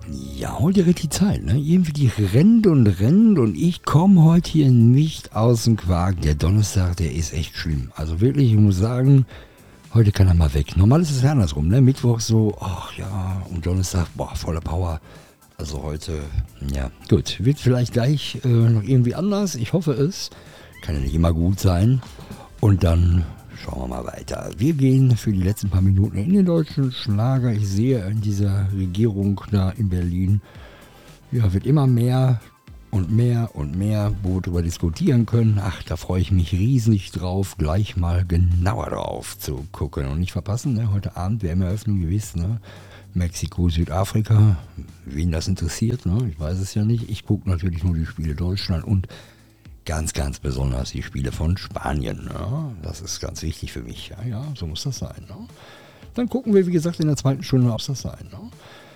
Ja, heute richtig Zeit, ne? Irgendwie die rennt und ich komme heute hier nicht aus dem Quark. Der Donnerstag, der ist echt schlimm. Also wirklich, ich muss sagen, heute kann er mal weg. Normal ist es ja andersrum, ne? Mittwoch so, ach ja, und Donnerstag, boah, voller Power. Also heute, ja, gut, wird vielleicht gleich noch irgendwie anders. Ich hoffe es. Kann ja nicht immer gut sein. Und dann schauen wir mal weiter. Wir gehen für die letzten paar Minuten in den deutschen Schlager. Ich sehe in dieser Regierung da in Berlin, ja, wird immer mehr und mehr und mehr, wo wir darüber diskutieren können. Ach, da freue ich mich riesig drauf, gleich mal genauer drauf zu gucken. Und nicht verpassen, ne? Heute Abend WM-Eröffnung gewiss, ne? Mexiko, Südafrika, wen das interessiert, ne? Ich weiß es ja nicht. Ich gucke natürlich nur die Spiele Deutschland und ganz, ganz besonders die Spiele von Spanien. Ja, das ist ganz wichtig für mich. Ja, ja, so muss das sein. Ne? Dann gucken wir, wie gesagt, in der zweiten Stunde, ob das sein. Ne?